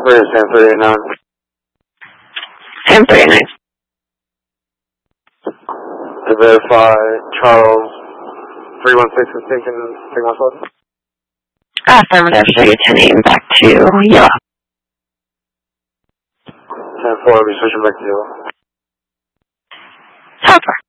Where is Sam 389? Sam 389. To verify, Charles 316 is taken Sigma Flight? Affirmative, so you're 10-8 back to Yellow. 10-4, we'll be switching back to Yellow. Super.